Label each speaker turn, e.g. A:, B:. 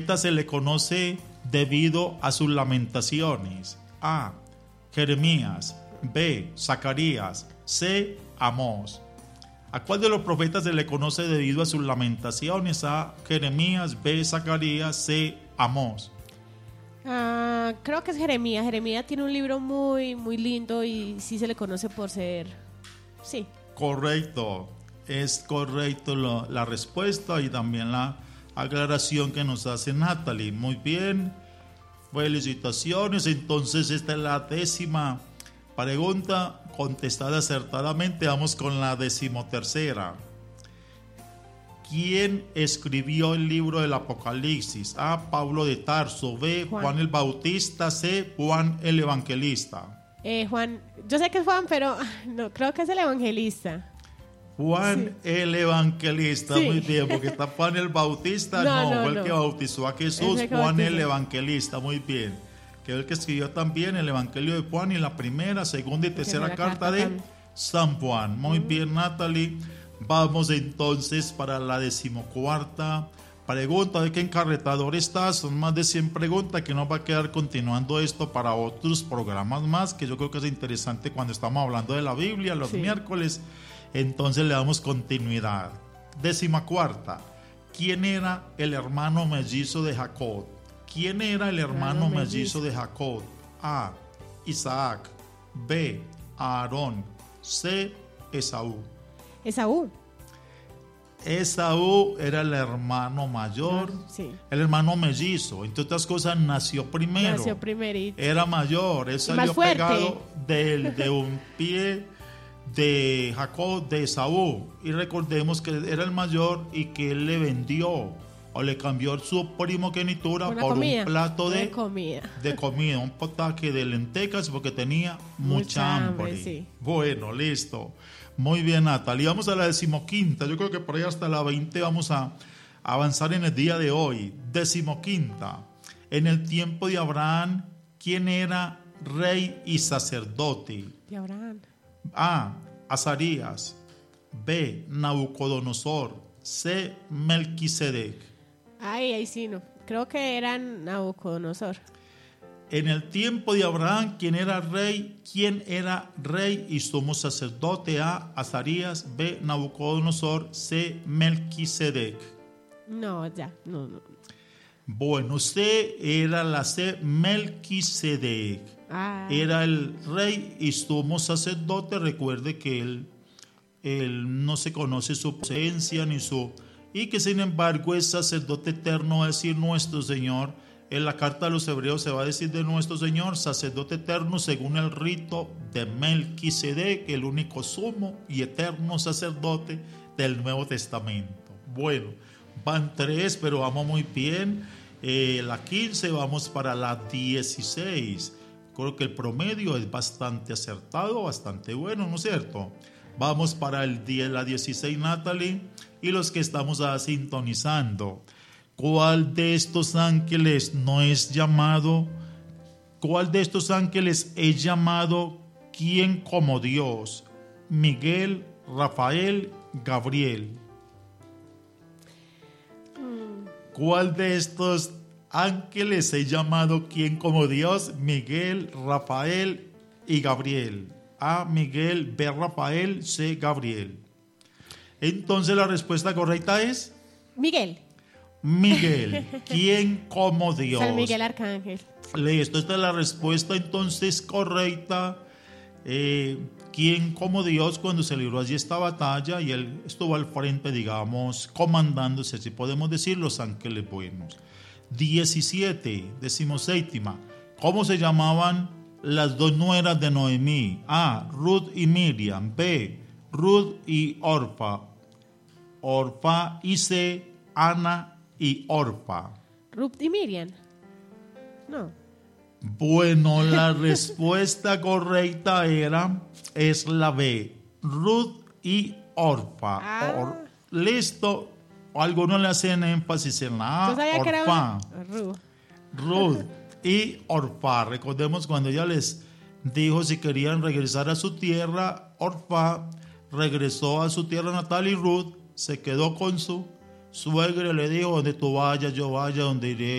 A: profeta se le conoce debido a sus lamentaciones? A. Jeremías. B. Zacarías. C. Amós. ¿A cuál de los profetas se le conoce debido a sus lamentaciones? A. Jeremías. B. Zacarías. C. Amós.
B: Creo que es Jeremías. Jeremías tiene un libro muy, muy lindo y sí se le conoce por ser... Sí.
A: Correcto. Es correcto la respuesta y también la aclaración que nos hace Natalie. Muy bien. Felicitaciones. Entonces esta es la 10ª pregunta contestada acertadamente. Vamos con la 13ª. ¿Quién escribió el libro del Apocalipsis? A. Pablo de Tarso. B. Juan el Bautista. C. Juan el Evangelista.
B: Juan, yo sé que es Juan, pero no, creo que es el Evangelista.
A: Juan el Evangelista, sí. Muy bien, porque está Juan el Bautista, no, fue el que bautizó a Jesús. Juan el Evangelista, muy bien, que es el que escribió también el Evangelio de Juan y la primera, segunda y tercera carta de San Juan. Muy bien, Natalie. Vamos entonces para la 14ª pregunta. ¿De qué encarretador estás? Son más de 100 preguntas que nos va a quedar continuando esto para otros programas más, que yo creo que es interesante cuando estamos hablando de la Biblia los miércoles. Entonces le damos continuidad. 14ª. ¿Quién era el hermano mellizo de Jacob? ¿Quién era el hermano mellizo de Jacob? A. Isaac. B. Aarón. C. Esaú. Esaú era el hermano mayor, el hermano mellizo. Entre otras cosas, nació primero. Era mayor. Él salió pegado de un pie de Jacob, de Esaú. Y recordemos que era el mayor y que él le vendió o le cambió su primogenitura por un plato de comida, un potaje de lentejas porque tenía mucha hambre. Sí. Bueno, listo. Muy bien, Natalie. Vamos a la 15ª. Yo creo que por ahí hasta la 20 vamos a avanzar en el día de hoy. 15ª. En el tiempo de Abraham, ¿quién era rey y sacerdote?
B: De Abraham.
A: A. Azarías. B. Nabucodonosor. C. Melquisedec.
B: Ahí sí no. Creo que era Nabucodonosor.
A: En el tiempo de Abraham, ¿quién era rey y sumo sacerdote? A. Azarías. B. Nabucodonosor. C. Melquisedec.
B: No.
A: Bueno, C era la C. Melquisedec. Era el rey y sumo sacerdote. Recuerde que él no se conoce su presencia ni su... Y que sin embargo es sacerdote eterno, es decir, nuestro Señor. En la carta a los Hebreos se va a decir de nuestro Señor, sacerdote eterno según el rito de Melquisedec, el único sumo y eterno sacerdote del Nuevo Testamento. Bueno, van 3, pero vamos muy bien. La 15, vamos para la 16. Creo que el promedio es bastante acertado, bastante bueno, ¿no es cierto? Vamos para la 16, Natalie, y los que estamos sintonizando. ¿Cuál de estos ángeles no es llamado? ¿Cuál de estos ángeles es llamado quién como Dios? Miguel, Rafael, Gabriel. ¿Cuál de estos ángeles es llamado quién como Dios? Miguel, Rafael y Gabriel. A. Miguel, B. Rafael, C. Gabriel. Entonces la respuesta correcta es
B: Miguel,
A: ¿quién como Dios?
B: San Miguel Arcángel.
A: Listo, esta es la respuesta entonces correcta. ¿Quién como Dios? Cuando se libró allí esta batalla y él estuvo al frente, digamos, comandándose, así podemos decir, los ángeles buenos. 17, 17ª. ¿Cómo se llamaban las dos nueras de Noemí? A. Ruth y Miriam. B. Ruth y Orfa. Y C. Ana y Orfa.
B: Ruth y Miriam. No.
A: Bueno, la respuesta correcta es la B. Ruth y Orfa. Listo. Algunos le hacen énfasis en la A. Orfa. Ruth y Orfa. Recordemos cuando ella les dijo si querían regresar a su tierra, Orfa regresó a su tierra natal y Ruth se quedó con su suegra y le dijo: donde tú vayas, yo vaya, donde iré